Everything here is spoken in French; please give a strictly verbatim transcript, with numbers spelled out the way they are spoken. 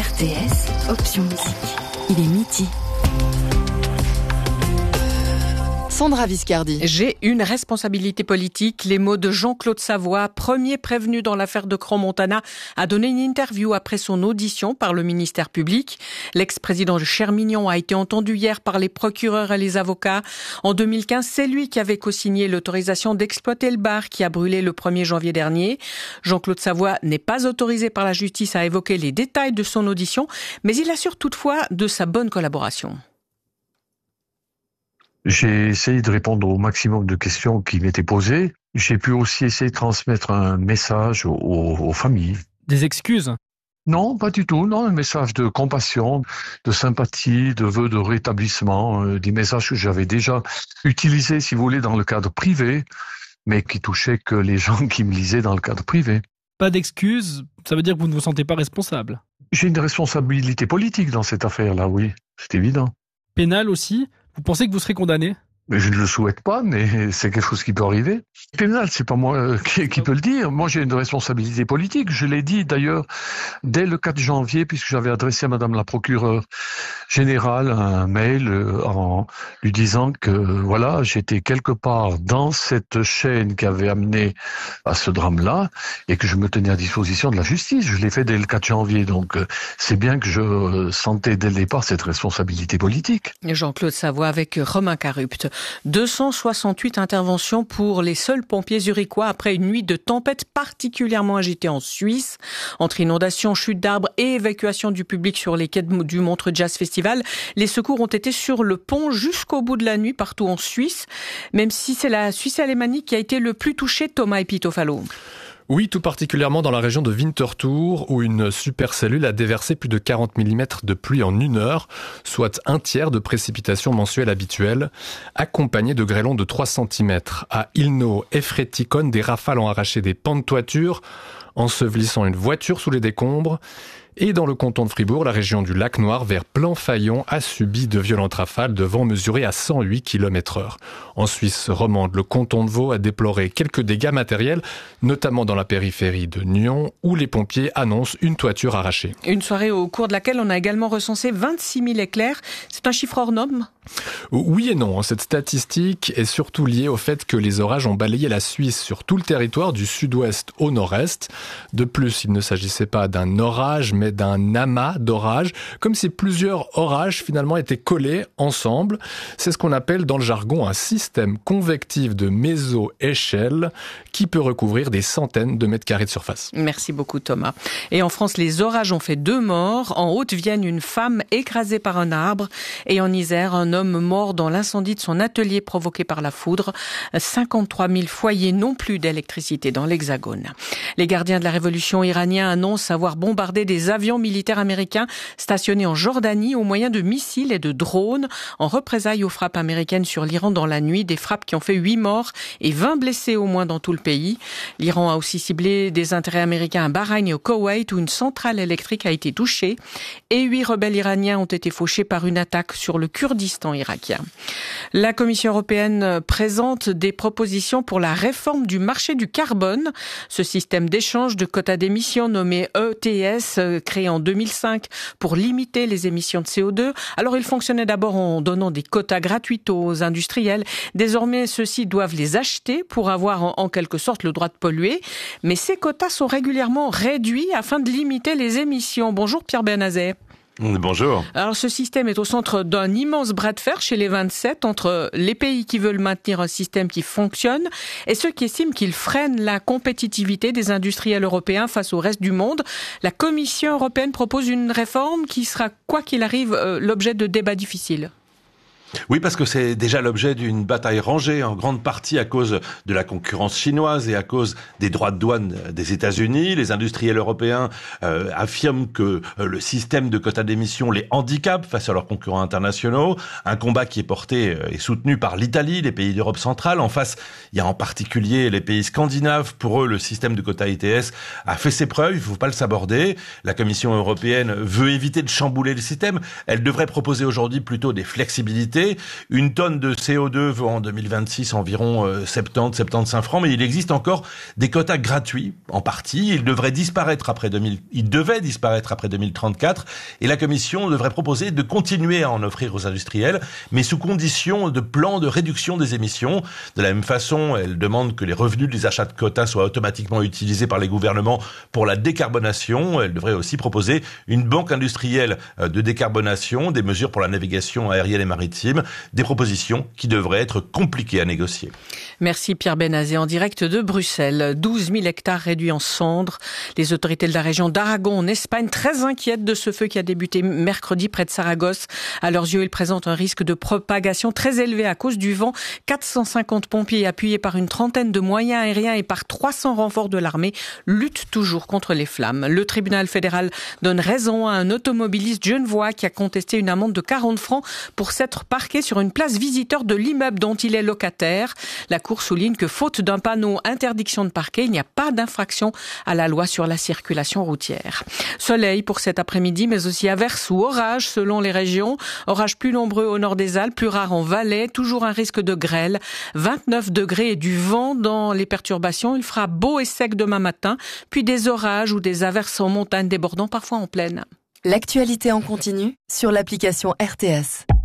R T S, option musique. Il est midi. Sandra Viscardi. J'ai une responsabilité politique. Les mots de Jean-Claude Savoie, premier prévenu dans l'affaire de Crans-Montana, a donné une interview après son audition par le ministère public. L'ex-président de Chermignon a été entendu hier par les procureurs et les avocats. En deux mille quinze, c'est lui qui avait co-signé l'autorisation d'exploiter le bar qui a brûlé le premier janvier dernier. Jean-Claude Savoie n'est pas autorisé par la justice à évoquer les détails de son audition, mais il assure toutefois de sa bonne collaboration. J'ai essayé de répondre au maximum de questions qui m'étaient posées. J'ai pu aussi essayer de transmettre un message aux, aux familles. Des excuses ? Non, pas du tout. Non, un message de compassion, de sympathie, de vœux de rétablissement, euh, des messages que j'avais déjà utilisés, si vous voulez, dans le cadre privé, mais qui touchaient que les gens qui me lisaient dans le cadre privé. Pas d'excuses, ça veut dire que vous ne vous sentez pas responsable ? J'ai une responsabilité politique dans cette affaire-là, oui, c'est évident. Pénal aussi ? Vous pensez que vous serez condamné ? Mais je ne le souhaite pas, mais c'est quelque chose qui peut arriver. Pénal, c'est pas moi euh, qui, qui peut le dire. Moi, j'ai une responsabilité politique. Je l'ai dit d'ailleurs dès le quatre janvier, puisque j'avais adressé à Madame la procureure générale un mail euh, en lui disant que voilà, j'étais quelque part dans cette chaîne qui avait amené à ce drame-là et que je me tenais à disposition de la justice. Je l'ai fait dès le quatre janvier, donc euh, c'est bien que je euh, sentais dès le départ cette responsabilité politique. Jean-Claude Savoie avec Romain Carupt. deux cent soixante-huit interventions pour les seuls pompiers zurichois après une nuit de tempête particulièrement agitée en Suisse. Entre inondations, chutes d'arbres et évacuation du public sur les quais du Montreux Jazz Festival, les secours ont été sur le pont jusqu'au bout de la nuit partout en Suisse, même si c'est la Suisse alémanique qui a été le plus touchée, Thomas Epitofalo. Oui, tout particulièrement dans la région de Winterthur, où une supercellule a déversé plus de quarante millimètres de pluie en une heure, soit un tiers de précipitations mensuelles habituelles, accompagnées de grêlons de trois centimètres. À Ilno et Fréticone, des rafales ont arraché des pans de toiture, ensevelissant une voiture sous les décombres. Et dans le canton de Fribourg, la région du Lac Noir vers Plainfaillon a subi de violentes rafales de vent mesurés à cent huit kilomètres heure. En Suisse romande, le canton de Vaud a déploré quelques dégâts matériels, notamment dans la périphérie de Nyon, où les pompiers annoncent une toiture arrachée. Une soirée au cours de laquelle on a également recensé vingt-six mille éclairs. C'est un chiffre hors norme ? Oui et non. Cette statistique est surtout liée au fait que les orages ont balayé la Suisse sur tout le territoire du sud-ouest au nord-est. De plus, il ne s'agissait pas d'un orage, mais d'un amas d'orages, comme si plusieurs orages finalement étaient collés ensemble. C'est ce qu'on appelle dans le jargon un système convectif de méso-échelle qui peut recouvrir des centaines de mètres carrés de surface. Merci beaucoup Thomas. Et en France, les orages ont fait deux morts. En Haute-Vienne, une femme écrasée par un arbre. Et en Isère, un homme mort dans l'incendie de son atelier provoqué par la foudre. cinquante-trois mille foyers n'ont plus d'électricité dans l'Hexagone. Les gardiens de la révolution iraniens annoncent avoir bombardé des avions militaires américains stationnés en Jordanie au moyen de missiles et de drones en représailles aux frappes américaines sur l'Iran dans la nuit. Des frappes qui ont fait huit morts et vingt blessés au moins dans tout le pays. L'Iran a aussi ciblé des intérêts américains à Bahreïn et au Koweït où une centrale électrique a été touchée. Et huit rebelles iraniens ont été fauchés par une attaque sur le Kurdistan irakien. La Commission européenne présente des propositions pour la réforme du marché du carbone. Ce système d'échange de quotas d'émissions nommé E T S, créé en deux mille cinq pour limiter les émissions de C O deux. Alors il fonctionnait d'abord en donnant des quotas gratuits aux industriels. Désormais, ceux-ci doivent les acheter pour avoir en, en quelque sorte le droit de polluer. Mais ces quotas sont régulièrement réduits afin de limiter les émissions. Bonjour Pierre Bernazet. Bonjour. Alors ce système est au centre d'un immense bras de fer chez les vingt-sept entre les pays qui veulent maintenir un système qui fonctionne et ceux qui estiment qu'il freine la compétitivité des industriels européens face au reste du monde. La Commission européenne propose une réforme qui sera, quoi qu'il arrive, l'objet de débats difficiles. Oui, parce que c'est déjà l'objet d'une bataille rangée, en grande partie à cause de la concurrence chinoise et à cause des droits de douane des États-Unis. Les industriels européens euh, affirment que euh, le système de quotas d'émissions les handicape face à leurs concurrents internationaux. Un combat qui est porté euh, et soutenu par l'Italie, les pays d'Europe centrale. En face, il y a en particulier les pays scandinaves. Pour eux, le système de quotas E T S a fait ses preuves, il ne faut pas le saborder. La Commission européenne veut éviter de chambouler le système. Elle devrait proposer aujourd'hui plutôt des flexibilités limité. Une tonne de C O deux vaut en deux mille vingt-six environ euh, soixante-dix à soixante-quinze francs, mais il existe encore des quotas gratuits, en partie. Ils devraient disparaître après deux mille, ils devaient disparaître après deux mille trente-quatre, et la Commission devrait proposer de continuer à en offrir aux industriels, mais sous condition de plan de réduction des émissions. De la même façon, elle demande que les revenus des achats de quotas soient automatiquement utilisés par les gouvernements pour la décarbonation. Elle devrait aussi proposer une banque industrielle de décarbonation, des mesures pour la navigation aérienne et maritime, des propositions qui devraient être compliquées à négocier. Merci Pierre Benazé en direct de Bruxelles. douze mille hectares réduits en cendres. Les autorités de la région d'Aragon en Espagne très inquiètes de ce feu qui a débuté mercredi près de Saragosse. À leurs yeux, il présente un risque de propagation très élevé à cause du vent. quatre cent cinquante pompiers appuyés par une trentaine de moyens aériens et par trois cents renforts de l'armée luttent toujours contre les flammes. Le tribunal fédéral donne raison à un automobiliste genevois qui a contesté une amende de quarante francs pour s'être parqué sur une place visiteur de l'immeuble dont il est locataire. La Cour souligne que faute d'un panneau interdiction de parquer, il n'y a pas d'infraction à la loi sur la circulation routière. Soleil pour cet après-midi, mais aussi averses ou orages selon les régions. Orages plus nombreux au nord des Alpes, plus rares en Valais, toujours un risque de grêle. vingt-neuf degrés et du vent dans les perturbations. Il fera beau et sec demain matin, puis des orages ou des averses en montagne débordant parfois en plaine. L'actualité en continu sur l'application R T S.